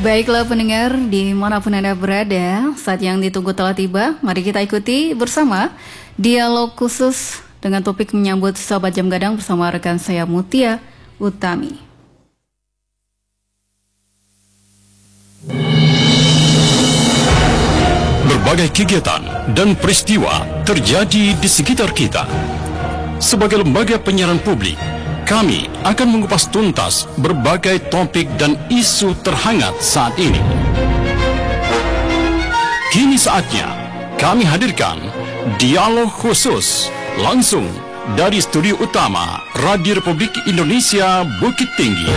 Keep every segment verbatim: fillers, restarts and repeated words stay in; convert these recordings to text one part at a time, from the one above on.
Baiklah pendengar, dimanapun Anda berada, saat yang ditunggu telah tiba. Mari kita ikuti bersama dialog khusus dengan topik menyambut Sahabat Jam Gadang bersama rekan saya Mutia Utami. Berbagai kegiatan dan peristiwa terjadi di sekitar kita. Sebagai lembaga penyiaran publik, kami akan mengupas tuntas berbagai topik dan isu terhangat saat ini. Kini saatnya kami hadirkan dialog khusus langsung dari studio utama Radio Republik Indonesia Bukit Tinggi.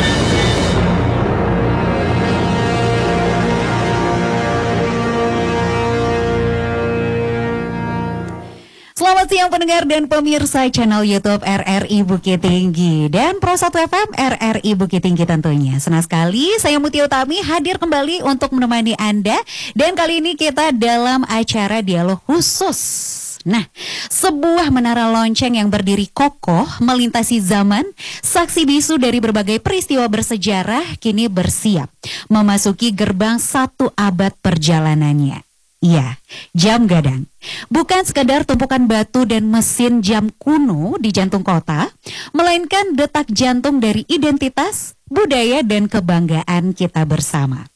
Selamat siang pendengar dan pemirsa channel YouTube R R I Bukit Tinggi dan Pro satu F M R R I Bukit Tinggi tentunya. Senang sekali saya Mutia Utami hadir kembali untuk menemani Anda, dan kali ini kita dalam acara dialog khusus. Nah, sebuah menara lonceng yang berdiri kokoh melintasi zaman, saksi bisu dari berbagai peristiwa bersejarah kini bersiap memasuki gerbang satu abad perjalanannya. Ya, jam gadang. Bukan sekadar tumpukan batu dan mesin jam kuno di jantung kota, melainkan detak jantung dari identitas, budaya, dan kebanggaan kita bersama.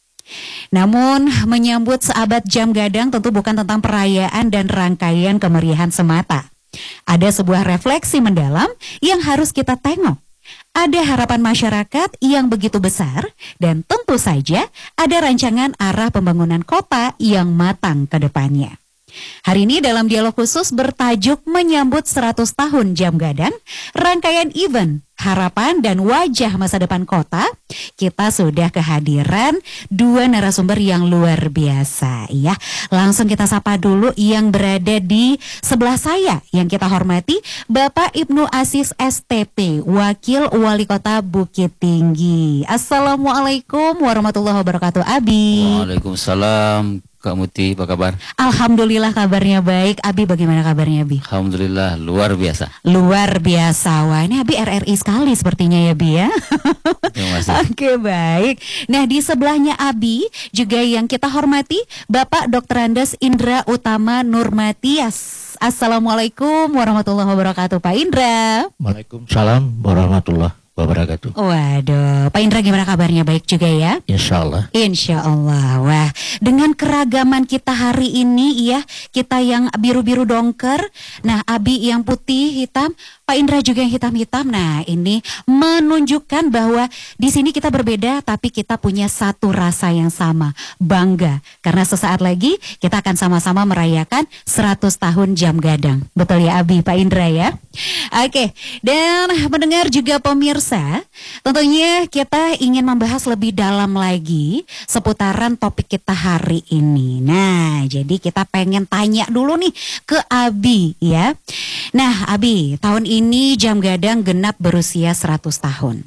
Namun, menyambut seabad jam gadang tentu bukan tentang perayaan dan rangkaian kemeriahan semata. Ada sebuah refleksi mendalam yang harus kita tengok. Ada harapan masyarakat yang begitu besar, dan tentu saja ada rancangan arah pembangunan kota yang matang ke depannya. Hari ini dalam dialog khusus bertajuk menyambut seratus tahun Jam Gadang, rangkaian event, harapan dan wajah masa depan kota, kita sudah kehadiran dua narasumber yang luar biasa ya. Langsung kita sapa dulu yang berada di sebelah saya yang kita hormati, Bapak Ibnu Aziz S T P, Wakil Wali Kota Bukit Tinggi. Assalamualaikum warahmatullahi wabarakatuh, Abi. Waalaikumsalam. Kak Muti, apa kabar? Alhamdulillah kabarnya baik. Abi bagaimana kabarnya, Abi? Alhamdulillah luar biasa. Luar biasa. Wah, ini Abi R R I sekali sepertinya ya, Bi ya. Terima kasih. Oke, baik. Nah, di sebelahnya Abi juga yang kita hormati Bapak Doktor Andes Indra Utama Nurmatias. Assalamualaikum warahmatullahi wabarakatuh, Pak Indra. Waalaikumsalam warahmatullahi wabarakatuh. Waduh, Pak Indra gimana kabarnya? Baik juga ya? Insya Allah. Insya Allah. Wah, dengan keragaman kita hari ini ya, kita yang biru-biru dongker, nah Abi yang putih hitam, Pak Indra juga yang hitam-hitam. Nah, ini menunjukkan bahwa di sini kita berbeda, tapi kita punya satu rasa yang sama, bangga. Karena sesaat lagi kita akan sama-sama merayakan seratus tahun Jam Gadang. Betul ya Abi, Pak Indra ya? Oke, dan mendengar juga pemirsa, tentunya kita ingin membahas lebih dalam lagi seputaran topik kita hari ini. Nah, jadi kita pengen tanya dulu nih ke Abi ya. Nah, Abi, tahun ini Jam Gadang genap berusia seratus tahun.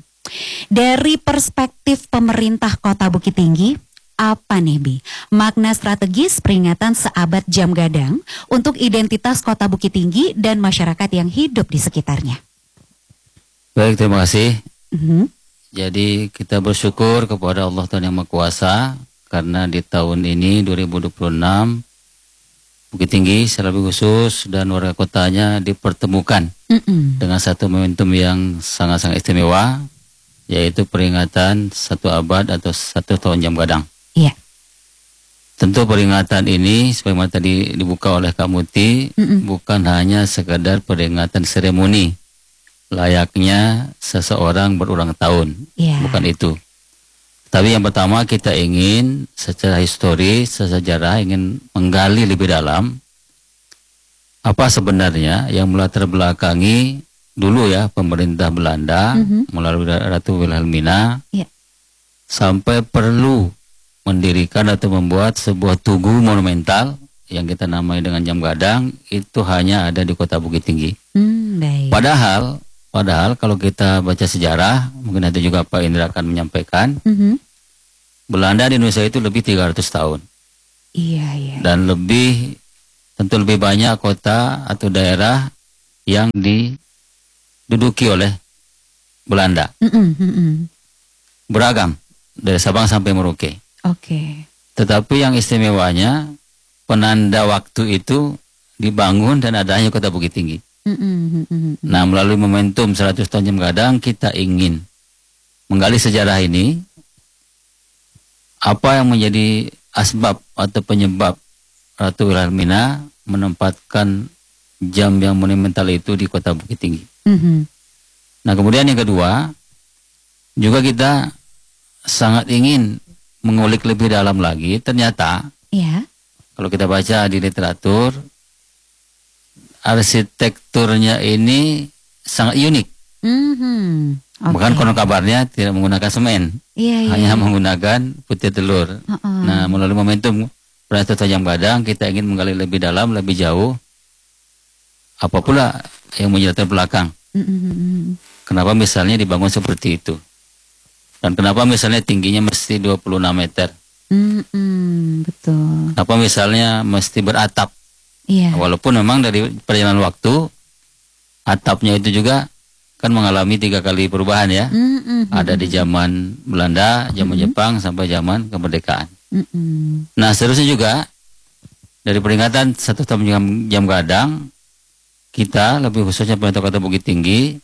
Dari perspektif pemerintah Kota Bukit Tinggi, apa nih Bi makna strategis peringatan seabad Jam Gadang untuk identitas Kota Bukit Tinggi dan masyarakat yang hidup di sekitarnya? Baik, terima kasih. Mm-hmm. Jadi kita bersyukur kepada Allah Tuhan Yang Maha Kuasa karena di tahun ini dua ribu dua puluh enam Bukit Tinggi secara lebih khusus dan warga kotanya dipertemukan Mm-mm. dengan satu momentum yang sangat-sangat istimewa, yaitu peringatan satu abad atau satu tahun Jam Gadang. Iya. Tentu peringatan ini sebagaimana tadi dibuka oleh Kak Muti, Mm-mm. bukan hanya sekadar peringatan seremoni layaknya seseorang berulang tahun, Yeah. bukan itu. Tapi yang pertama kita ingin secara historis, sejarah ingin menggali lebih dalam apa sebenarnya yang melatar belakangi dulu ya pemerintah Belanda Mhm. melalui Ratu Wilhelmina Yeah. sampai perlu mendirikan atau membuat sebuah tugu monumental yang kita namai dengan Jam Gadang, itu hanya ada di Kota Bukit Tinggi. Hmm, baik. Padahal, padahal kalau kita baca sejarah, mungkin nanti juga Pak Indra akan menyampaikan, Mhm. Belanda di Indonesia itu lebih tiga ratus tahun. Iya, iya. Dan lebih, tentu lebih banyak kota atau daerah yang diduduki oleh Belanda. Mm-mm, mm-mm. Beragam, dari Sabang sampai Merauke. Oke. Tetapi yang istimewanya penanda waktu itu dibangun dan adanya Kota Bukit Tinggi. Mm-mm, mm-mm. Nah, melalui momentum seratus tahun Jam Gadang, kita ingin menggali sejarah ini, apa yang menjadi asbab atau penyebab Ratu Wilhelmina menempatkan jam yang monumental itu di Kota Bukit Tinggi. Mhm. Nah, kemudian yang kedua, juga kita sangat ingin mengulik lebih dalam lagi. Ternyata Ya. kalau kita baca di literatur, arsitekturnya ini sangat unik. Mhm. Oke. Bahkan konon kabarnya tidak menggunakan semen, Iya, iya. hanya menggunakan putih telur. Uh-uh. Nah, melalui momentum Ratu Jam Gadang, kita ingin menggali lebih dalam, lebih jauh, apa pula yang menjadi latar belakang. Mm-mm. Kenapa misalnya dibangun seperti itu? Dan kenapa misalnya tingginya mesti dua puluh enam meter? Mm-mm. Betul. Kenapa misalnya mesti beratap? Iya. Walaupun memang dari perjalanan waktu, atapnya itu juga kan mengalami tiga kali perubahan ya. Mm-mm. Ada di zaman Belanda, zaman Jepang, sampai zaman kemerdekaan. Mm-mm. Nah, seterusnya juga dari peringatan satu tahun jam, jam gadang, kita lebih khususnya pemerintah Kota Bukit Tinggi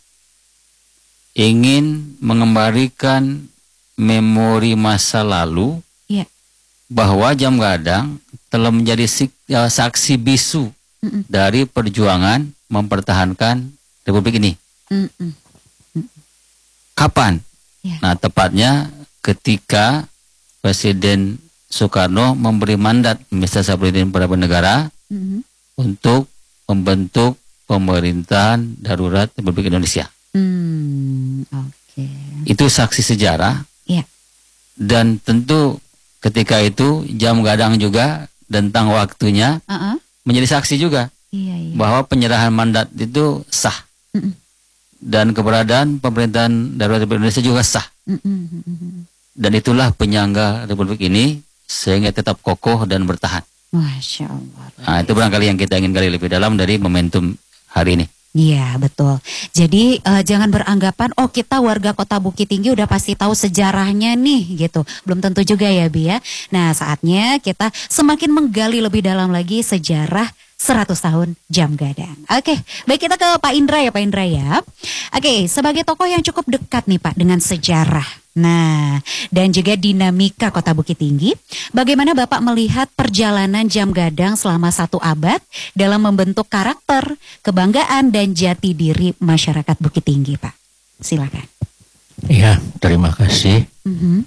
ingin mengembalikan memori masa lalu Iya. bahwa jam gadang telah menjadi sik- ya, saksi bisu Mm-mm. dari perjuangan mempertahankan Republik ini. Mm-mm. Kapan? Ya. Nah, tepatnya ketika Presiden Soekarno memberi mandat Mister Presiden pada negara Mhm. untuk membentuk pemerintahan darurat Republik Indonesia. Mm, Oke. Itu saksi sejarah. Iya. Dan tentu ketika itu jam gadang juga tentang waktunya Uh-uh. menjadi saksi juga Iya, iya. bahwa penyerahan mandat itu sah. Mm-mm. Dan keberadaan pemerintahan darurat Republik Indonesia juga sah. Mm-mm. Mm-mm. Dan itulah penyangga Republik ini sehingga tetap kokoh dan bertahan. Masya Allah. Nah, itu barangkali yang kita ingin gali lebih dalam dari momentum hari ini. Iya, betul. Jadi eh, jangan beranggapan oh kita warga Kota Bukit Tinggi udah pasti tahu sejarahnya nih gitu. Belum tentu juga ya Bi ya. Nah, saatnya kita semakin menggali lebih dalam lagi sejarah seratus tahun Jam Gadang. Oke, baik, kita ke Pak Indra ya Pak Indra ya. Oke, sebagai tokoh yang cukup dekat nih Pak dengan sejarah. Nah, dan juga dinamika Kota Bukit Tinggi, bagaimana Bapak melihat perjalanan Jam Gadang selama satu abad dalam membentuk karakter, kebanggaan, dan jati diri masyarakat Bukit Tinggi, Pak? Silakan. Ya, terima kasih. Mhm.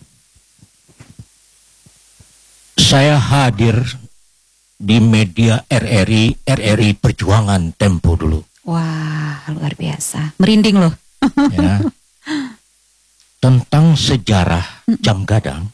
Saya hadir di media R R I, R R I Perjuangan Tempo dulu. Wah, luar biasa. Merinding loh. Ya. Tentang sejarah Jam Gadang,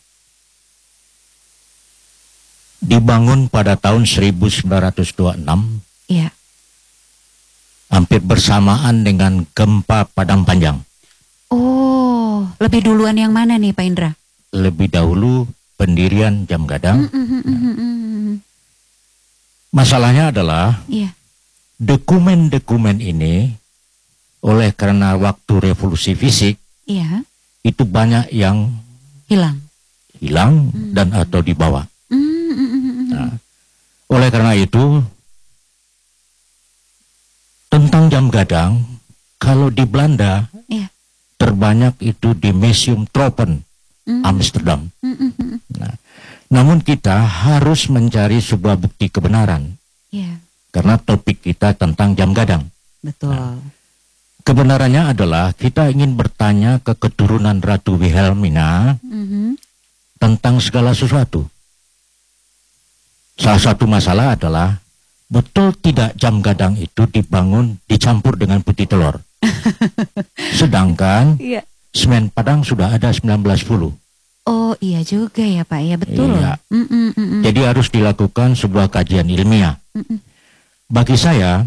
dibangun pada tahun seribu sembilan ratus dua puluh enam, Iya. hampir bersamaan dengan gempa Padang Panjang. Oh, lebih duluan yang mana nih Pak Indra? Lebih dahulu pendirian Jam Gadang. Mhm, mhm, mhm. Masalahnya adalah Iya. dokumen-dokumen ini oleh karena waktu revolusi fisik Iya. itu banyak yang Hilang. hilang dan atau dibawa. Mhm, mhm, mhm. Nah, oleh karena itu tentang Jam Gadang kalau di Belanda Iya. terbanyak itu di Museum Tropen Mhm. Amsterdam. Mhm, mhm. Nah, namun kita harus mencari sebuah bukti kebenaran Iya. karena topik kita tentang Jam Gadang. Betul. Kebenarannya adalah kita ingin bertanya ke keturunan Ratu Wilhelmina Mhm. tentang segala sesuatu. Salah satu masalah adalah betul tidak Jam Gadang itu dibangun dicampur dengan putih telur. Sedangkan Iya. semen Padang sudah ada sembilan belas puluh. Oh iya juga ya Pak ya, betul Iya. loh. Mm, mm, mm, mm. Jadi harus dilakukan sebuah kajian ilmiah. Mm-mm. Bagi saya,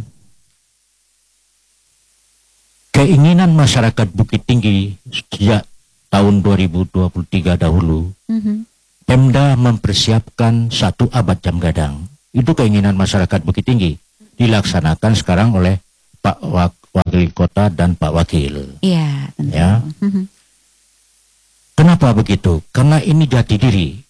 keinginan masyarakat Bukit Tinggi sejak tahun dua ribu dua puluh tiga dahulu, Mhm. Pemda mempersiapkan satu abad Jam Gadang. Itu keinginan masyarakat Bukit Tinggi. Dilaksanakan sekarang oleh Pak Wak- Wakil Kota dan Pak Wakil. Iya, tentu. Ya. Mhm. Kenapa begitu? Karena ini jati diri.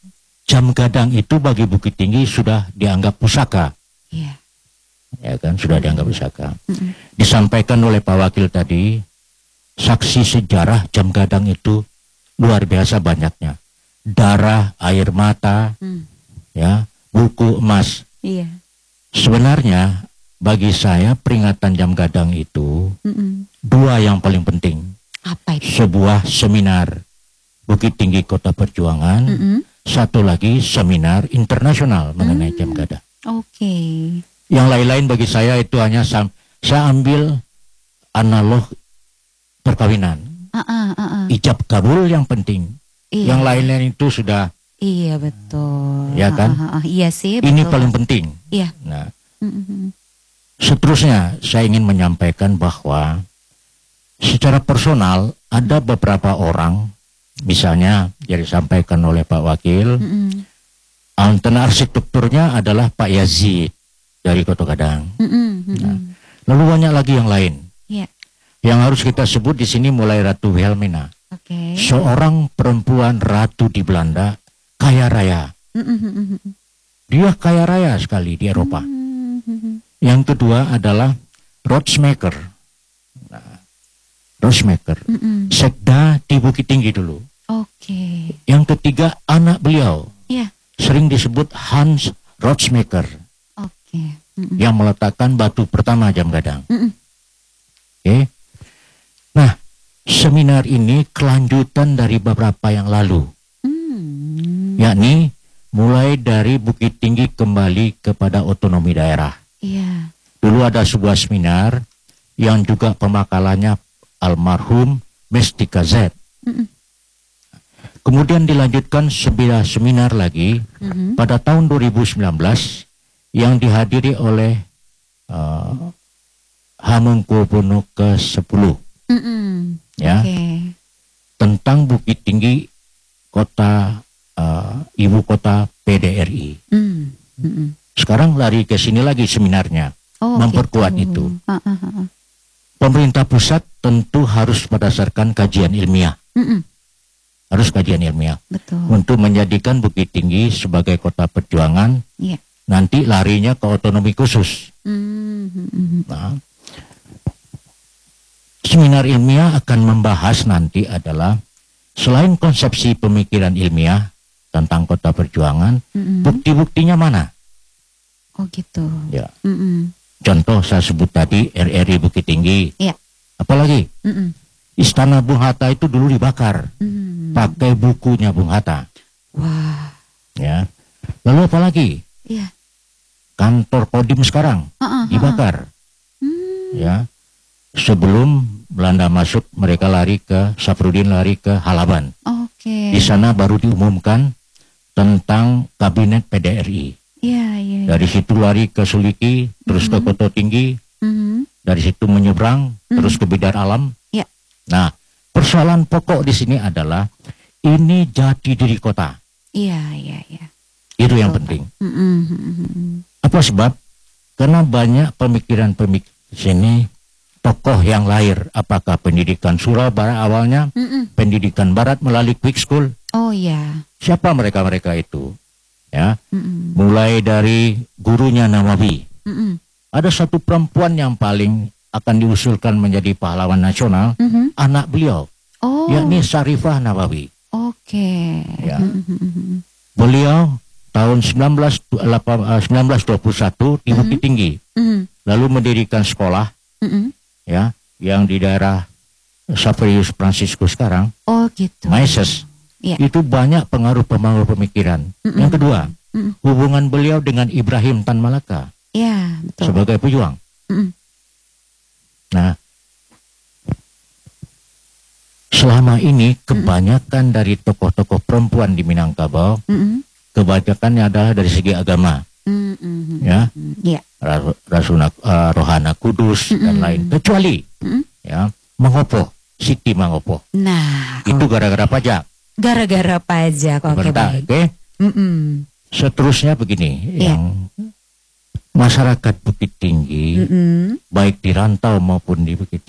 jam gadang itu bagi Bukit Tinggi sudah dianggap pusaka. Iya. Ya kan, sudah dianggap pusaka. Mm-mm. Disampaikan oleh Pak Wakil tadi, saksi sejarah jam gadang itu luar biasa banyaknya. Darah, air mata, Mm. ya, buku emas. Iya. Sebenarnya bagi saya peringatan jam gadang itu Mm-mm. dua yang paling penting. Apa itu? Sebuah seminar Bukit Tinggi Kota Perjuangan, Mm-mm. satu lagi seminar internasional mengenai jam gadang. Oke. Yang lain-lain bagi saya itu hanya sam- saya ambil analog perkawinan. Ah, ah, ah, ah. Ijab kabul yang penting. Iya. Yang lain-lain itu sudah, Iya betul. Ya kan? Ah, ah, ah. Iya sih. ini betul. paling penting. Iya. Nah, Mm-mm. seterusnya saya ingin menyampaikan bahwa secara personal ada beberapa orang, misalnya yang disampaikan oleh Pak Wakil, Mm-mm. anten arsitekturnya adalah Pak Yazid dari Kota Gadang. Mm-mm. Mm-mm. Nah, lalu banyak lagi yang lain. Iya. Yang harus kita sebut di sini mulai Ratu Wilhelmina, Oke. seorang perempuan ratu di Belanda, kaya raya. Mm-mm. Mm-mm. Dia kaya raya sekali di Eropa. Mm-mm. Yang kedua adalah Rotsmaker. Nah, Rotsmaker, Mm-mm. sekda di Bukit Tinggi dulu. Oke. Yang ketiga anak beliau, Iya. sering disebut Hans Rotsmaker, Oke. Mm-mm. yang meletakkan batu pertama jam gadang. Mm-mm. Oke. Nah, seminar ini kelanjutan dari beberapa yang lalu, Mm. yakni mulai dari Bukit Tinggi kembali kepada otonomi daerah. Iya. Dulu ada sebuah seminar yang juga pemakalannya almarhum Mestika Z. Mm-mm. Kemudian dilanjutkan sebuah seminar lagi Mhm. pada tahun dua ribu sembilan belas yang dihadiri oleh uh, Hamengkubuwono ke sepuluh, Mm-mm. ya, Oke. tentang Bukit Tinggi kota uh, ibu kota P D R I. Mm. Mm-mm. Sekarang lari ke sini lagi seminarnya, Oh, memperkuat gitu. itu. Ah, ah, ah, ah. Pemerintah pusat tentu harus berdasarkan kajian ilmiah, Mm-mm. harus kajian ilmiah Betul. untuk menjadikan Bukit Tinggi sebagai kota perjuangan. Iya. Nanti larinya ke otonomi khusus. Mm, mm, mm. Nah, seminar ilmiah akan membahas nanti adalah selain konsepsi pemikiran ilmiah tentang kota perjuangan, Mm-mm. bukti-buktinya mana? Oh gitu. Ya, Mm-mm. contoh saya sebut tadi R R I Bukit Tinggi. Iya. Apalagi Mm-mm. Istana Bung Hatta itu dulu dibakar, Mm. pakai bukunya Bung Hatta. Wah. Ya, lalu apalagi Iya. kantor Kodim sekarang Ah, ah, ah, ah. dibakar. Mm. Ya, sebelum Belanda masuk mereka lari ke Safrudin, lari ke Halaban. Oke. Di sana baru diumumkan tentang kabinet P D R I. Iya, iya. iya. Dari situ lari ke Suliki, terus ke Kota Tinggi, Mhm. dari situ menyeberang, terus ke Bidar Alam. Iya. Nah, persoalan pokok di sini adalah ini jati diri kota. Iya, iya, iya. Itu yang Betul, penting. Mm-mm, mm-mm. Apa sebab? Karena banyak pemikiran-pemikiran di sini tokoh yang lahir, apakah pendidikan Surabaya awalnya, Mm-mm. pendidikan Barat melalui Quick School. Oh iya. Siapa mereka-mereka itu? Ya, Mm-mm. mulai dari gurunya Nawawi. Mm-mm. Ada satu perempuan yang paling akan diusulkan menjadi pahlawan nasional, Mhm. anak beliau, Oh. yakni Sarifah Nawawi. Oke. Ya. Mm-mm. Beliau tahun sembilan belas dua puluh satu di Bukit Tinggi, Mm-mm. lalu mendirikan sekolah, Mm-mm. ya, yang di daerah Xaverius Francisco sekarang, Oh gitu. Maises. Iya. Itu banyak pengaruh-pengaruh pemikiran. Mm-mm. Yang kedua, Mm-mm. hubungan beliau dengan Ibrahim Tan Malaka Iya, betul. sebagai pejuang. Mm-mm. Nah, selama ini kebanyakan dari tokoh-tokoh perempuan di Minangkabau, Mm-mm. kebanyakannya adalah dari segi agama, Mm-mm. ya, Iya. Ra- Rasuna, eh, Rohana Kudus dan lain. Kecuali, Mm-mm. ya, Mangopo, Siti Mangopo. Nah, Itu oh, gara-gara pajak. gara-gara pajak. Oke, Sebentar, baik. oke. Mm-mm. Seterusnya begini, Iya. yang masyarakat Bukit Tinggi, Mm-mm. baik di rantau maupun di Bukit